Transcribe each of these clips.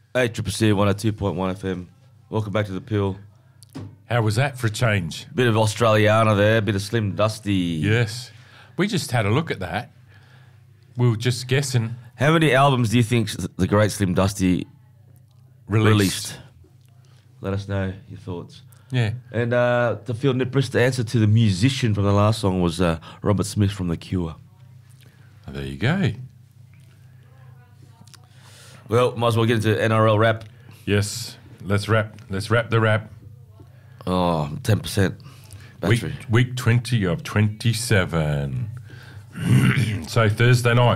ACCC 102.1 FM. Welcome back to the Pill. How was that for a change? Bit of Australiana there, bit of Slim Dusty. Yes. We just had a look at that. We were just guessing. How many albums do you think the great Slim Dusty released? Let us know your thoughts. Yeah. And to Phil Niprist, the answer to the musician from the last song was Robert Smith from The Cure. Oh, there you go. Well, might as well get into NRL rap. Yes. Let's wrap the wrap. Oh, 10% battery. Week 20 of 27. So Thursday night.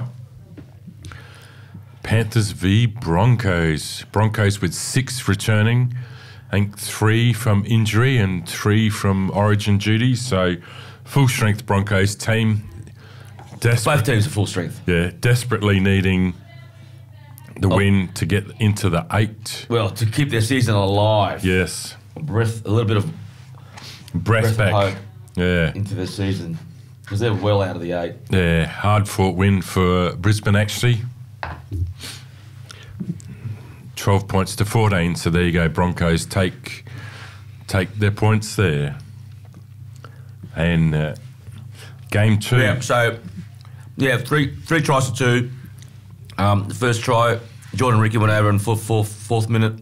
Panthers v Broncos. Broncos with 6 returning. I think 3 from injury and 3 from origin duty. So full strength Broncos team. Both teams are full strength. Yeah, desperately needing the win to get into the 8. Well, to keep their season alive. Yes. A little bit of breath back. Of hope Yeah. into their season. Because they're well out of the 8. Yeah, hard fought win for Brisbane actually. 12 points to 14, so there you go. Broncos take their points there. And game 2. Yeah, so, three tries to 2. The first try, Jordan Ricky went over in fourth minute.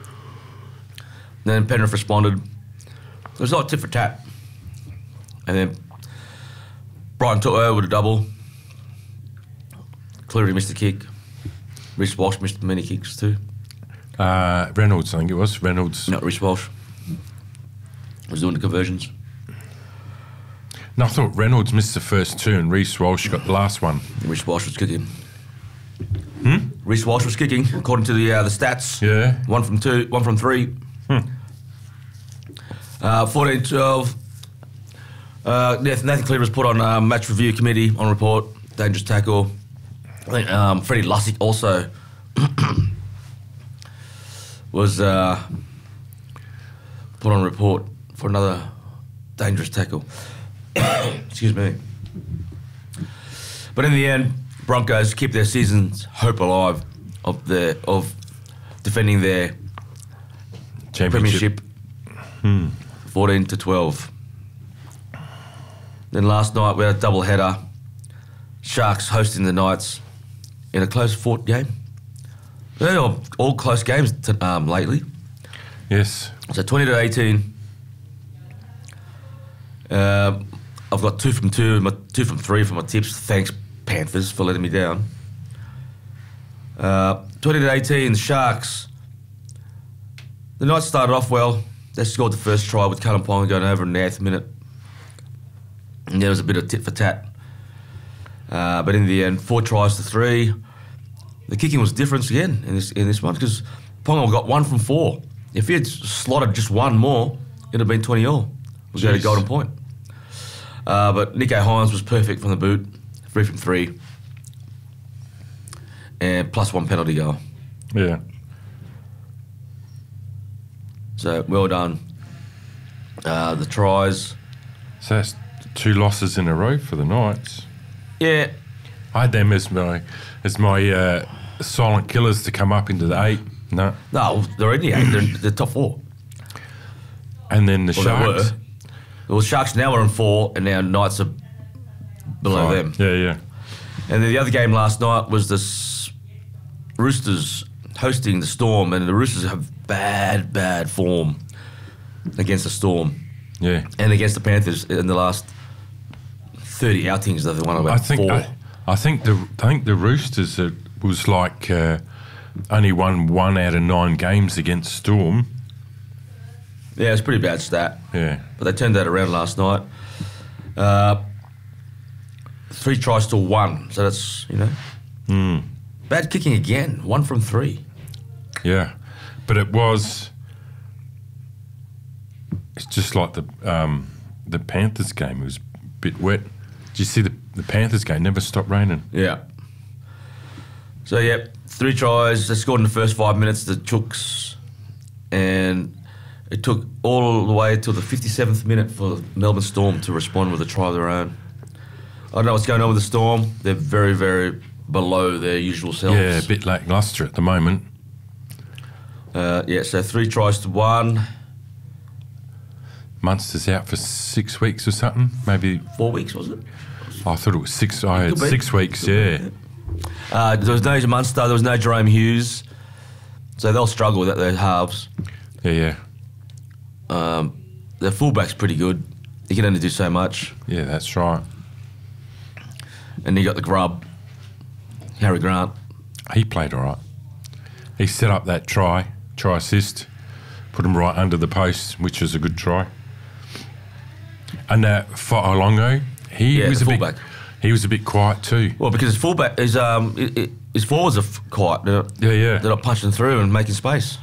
Then Penrith responded. It was like tit for tat. And then Brighton took over with a double. Cleary missed a kick. Reece Walsh missed many kicks too. Reynolds, I think it was. Reynolds. Not Reece Walsh. Was doing the conversions. No, I thought Reynolds missed the first 2 and Reece Walsh got the last one. Reece Walsh was kicking. Reece Walsh was kicking, according to the stats. Yeah. 1 from 2, 1 from 3. 14-12. Nathan Cleaver was put on match review committee on report. Dangerous tackle. I think Freddie Lussick also was put on report for another dangerous tackle. Excuse me. But in the end, Broncos keep their season's hope alive of defending their premiership. 14-12. Then last night we had a double header. Sharks hosting the Knights in a close fought game. They're all close games lately. Yes. So 20-18. I've got 2 from 2, 2 from 3 for my tips. Thanks, Panthers, for letting me down. 20-18, the Sharks. The Knights started off well. They scored the first try with Callum Ponga going over in the 8th minute. And there was a bit of tit for tat. But in the end, 4 tries to 3. The kicking was different again in this one because Ponga got 1 from 4. If he had slotted just 1 more, it'd have been 20-all. Was going to golden point. But Nico Hines was perfect from the boot, 3 from 3. And plus 1 penalty goal. Yeah. So, well done. The tries. So that's 2 losses in a row for the Knights. Yeah. I had them as my silent killers to come up into the 8. No, they're in the 8. They're in the top 4. And then the Sharks. Well, Sharks now are in 4, and now Knights are below them. Yeah. And then the other game last night was the Roosters hosting the Storm, and the Roosters have bad form against the Storm. Yeah. And against the Panthers in the last 30 outings, they've won about 4. I think the Roosters was like only won 1 out of 9 games against Storm. Yeah, it's a pretty bad stat. Yeah. But they turned that around last night. 3 tries to 1, so that's, bad kicking again, 1 from 3. Yeah, but it's just like the Panthers game. It was a bit wet. Did you see the Panthers game? Never stopped raining. Yeah. So, 3 tries. They scored in the first 5 minutes, the Chooks, and it took all the way till the 57th minute for Melbourne Storm to respond with a try of their own. I don't know what's going on with the Storm. They're very, very below their usual selves. Yeah, a bit lacklustre at the moment. So 3 tries to 1. Munster's out for 6 weeks or something. Maybe 4 weeks, was it? I thought it was 6. I had Could be. 6 weeks. Yeah. There was no Munster, there was no Jerome Hughes. So they'll struggle with their halves. Yeah. Their fullback's pretty good. He can only do so much. Yeah, that's right. And you got the grub, Harry Grant. He played all right. He set up that try assist, put him right under the post, which was a good try. And Fa'alongo, he Yeah, was the a bit. fullback. He was a bit quiet too. Well, because his fullback is his forwards are quiet. They're not punching through and making space.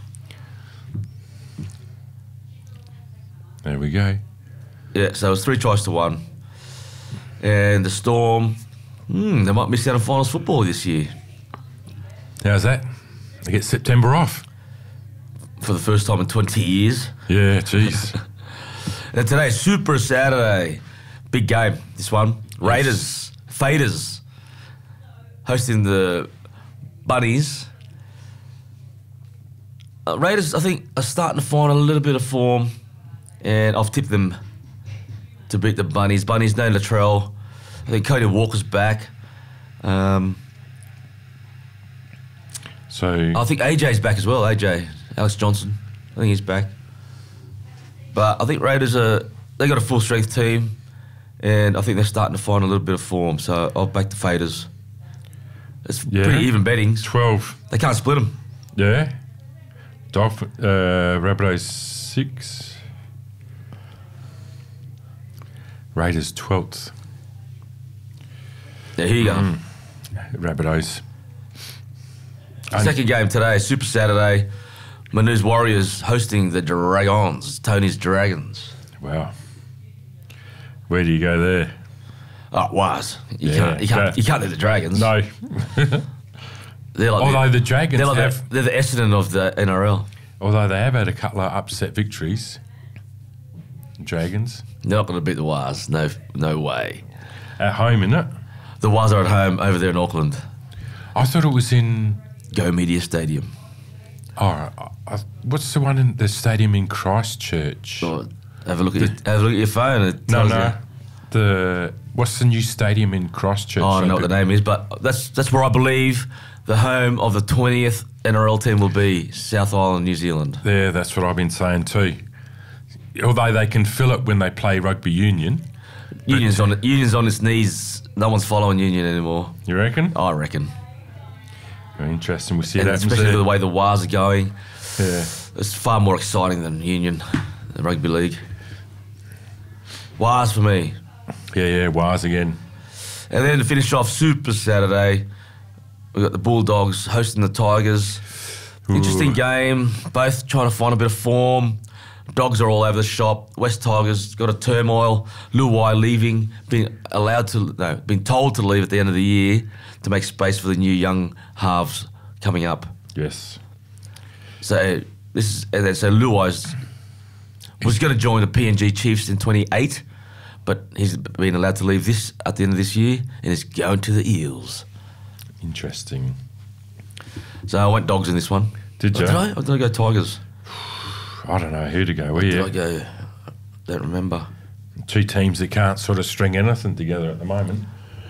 There we go. Yeah, so it was 3 tries to 1. And the Storm, they might miss out on finals football this year How's that? They get September off. for the first time in 20 years. Yeah, jeez. And today, Super Saturday. Big game, this one. Raiders, Faders, hosting the Bunnies. Raiders, I think, are starting to find a little bit of form. And I've tipped them to beat the Bunnies. Bunnies, no Latrell. I think Cody Walker's back. So I think AJ's back as well. AJ, Alex Johnson. I think he's back. But I think Raiders they got a full strength team, and I think they're starting to find a little bit of form. So I'll back the Faders. It's pretty even bettings. 12. They can't split them. Yeah. Rabbitohs 6. Raiders 12th. Yeah, here you go. Rabbitohs. Second game today, Super Saturday. Manu's Warriors hosting the Dragons, Tony's Dragons. Wow. Where do you go there? Oh, was you Yeah, can't do the Dragons. No. They're like Although the Dragons they're the Essendon of the NRL. although they have had a couple of upset victories. Dragons. They're not going to beat the Wars. No way. At home, isn't it? The Wars are at home over there in Auckland. I thought it was in... Go Media Stadium. Oh, what's the one in the stadium in Christchurch? Oh, have a look at your phone. It No, tells you. What's the new stadium in Christchurch? Oh, I don't know what the name is, but that's where I believe the home of the 20th NRL team will be, South Island, New Zealand. Yeah, that's what I've been saying too. Although they can fill it when they play rugby union. Union's on its knees. No one's following Union anymore. You reckon? I reckon. Very interesting. We'll see And that. especially with the way the Wars are going. Yeah. It's far more exciting than Union, the rugby league. Wars for me. Yeah, Wars again. And then to finish off Super Saturday, we've got the Bulldogs hosting the Tigers. Interesting game, both trying to find a bit of form. Dogs are all over the shop. West Tigers got a turmoil. Luai leaving, being told to leave at the end of the year to make space for the new young halves coming up. Yes. So Luai was going to join the PNG Chiefs in 28, but he's been allowed to leave this at the end of this year and is going to the Eels. Interesting. So I went Dogs in this one. Did you? Or did I go Tigers? I don't know who to go. Did I go? Don't remember. Two teams that can't sort of string anything together at the moment.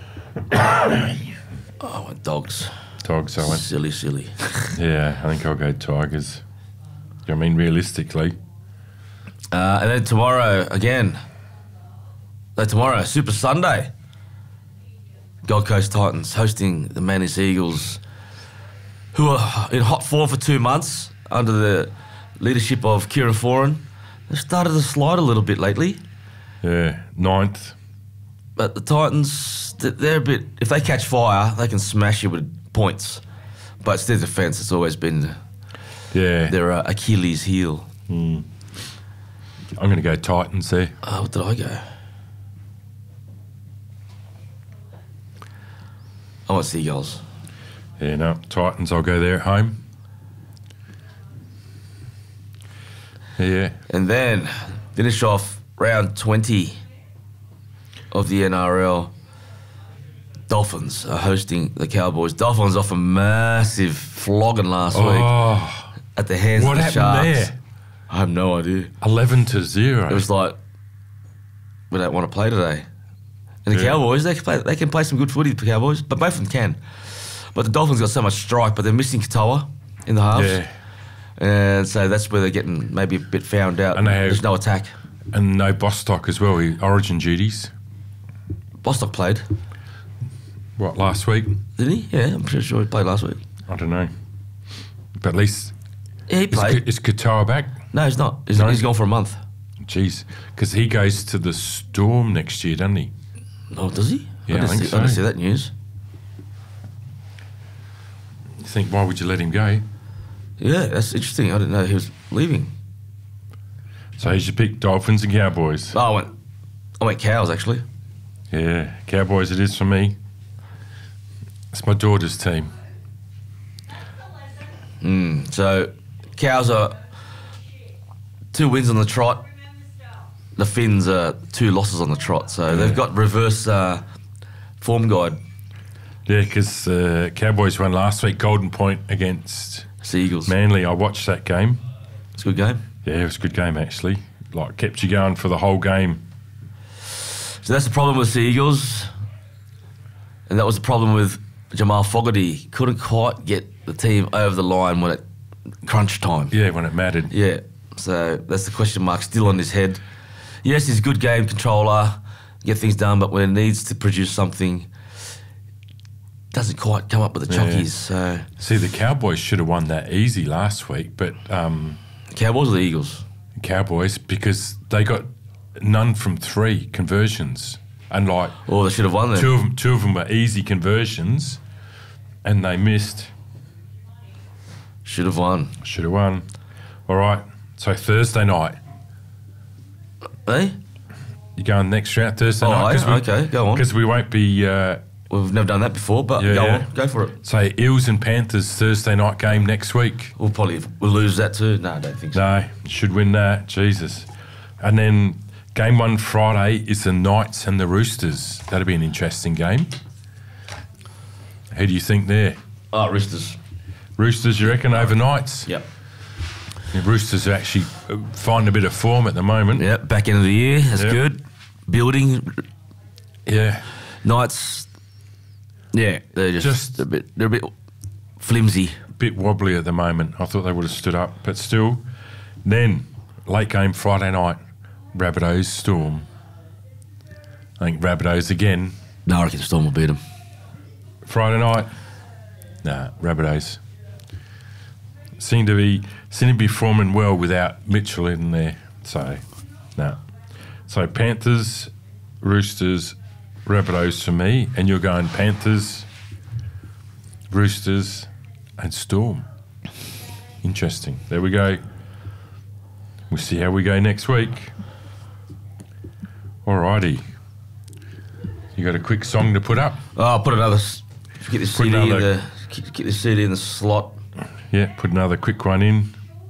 I went Dogs. Dogs, I went. Silly. Yeah, I think I'll go Tigers. I mean, realistically. And then tomorrow, again. Tomorrow, Super Sunday. Gold Coast Titans hosting the Manus Eagles, who are in hot form for 2 months under the leadership of Kieran Foran. They've started to slide a little bit lately. Yeah, 9th. But the Titans, they're a bit... If they catch fire, they can smash you with points. But it's their defence. It's always been their Achilles heel. I'm going to go Titans there. What did I go? I want Seagulls. Yeah, no, Titans, I'll go there at home. Yeah. And then finish off round 20 of the NRL. Dolphins are hosting the Cowboys. Dolphins off a massive flogging last week. at the hands What of the happened Sharks. there? I have no idea. 11-0. It was like, we don't want to play today. And the Cowboys, they can play some good footy, the Cowboys, but both of them can. But the Dolphins got so much strike, but they're missing Katoa in the halves. Yeah. And so that's where they're getting maybe a bit found out. And There's no attack. And no Bostock as well, Origin duties. Bostock played, What, last week? didn't he? Yeah, I'm pretty sure he played last week. I don't know. But at least... Yeah, he played. Is Katoa back? No, he's not. He's gone for a month. Jeez. Because he goes to the Storm next year, doesn't he? Oh, does he? Yeah, I think I so. didn't see that news. You think, why would you let him go? Yeah, that's interesting. I didn't know he was leaving. So he's your pick, Dolphins and Cowboys. Oh, I went Cows, actually. Yeah, Cowboys it is for me. It's my daughter's team. So, Cows are 2 wins on the trot. The Finns are 2 losses on the trot. So they've got reverse form guide. Yeah, because Cowboys won last week, Golden Point against Seagulls. Manly. I watched that game. It's a good game. Yeah, it was a good game actually. Like, kept you going for the whole game. So that's the problem with Seagulls. And that was the problem with Jamal Fogarty. Couldn't quite get the team over the line when it crunch time. Yeah, when it mattered. Yeah. So that's the question mark still on his head. Yes, he's a good game controller, get things done, but when it needs to produce something, doesn't quite come up with the chockies. So See, the Cowboys should have won that easy last week, but Cowboys or the Eagles? Cowboys, because they got none from 3 conversions. And like, Or they should have won then. two of them were easy conversions, and they missed. Should have won. Should have won. All right. So Thursday night, Eh? you're going next round Thursday night. 'Cause okay, go on. Because we won't be. We've never done that before, but Yeah, go yeah. on, go for it. Say Eels and Panthers Thursday night game next week. We'll lose that too. No, I don't think so. No, should win that. Jesus. And then game 1 Friday is the Knights and the Roosters. That'll be an interesting game. Who do you think there? Oh, Roosters. Roosters, you reckon, over Knights? Yep. The Roosters are actually finding a bit of form at the moment. Yep, back end of the year. That's Yep. good. Building. Yeah. Knights. Yeah, they're Just- they're a bit flimsy. Bit wobbly at the moment. I thought they would have stood up, but still. Then, late game Friday night, Rabbitohs Storm. I think Rabbitohs again. No, I reckon Storm will beat them. Friday night, nah, Rabbitohs. Seem to be forming well without Mitchell in there. So, no. So Panthers, Roosters, Rabbitohs for me, and you're going Panthers, Roosters, and Storm. Interesting. There we go. We'll see how we go next week. Alrighty. You got a quick song to put up? Oh, I'll put another. Get this CD in another- get this CD in the slot. Yeah, put another quick one in.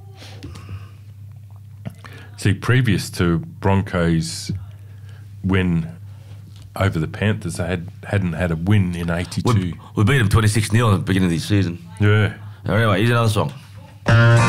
See, previous to Broncos' win over the Panthers, they hadn't had a win in 82. We beat them 26-0 at the beginning of the season. Yeah. Anyway, here's another song.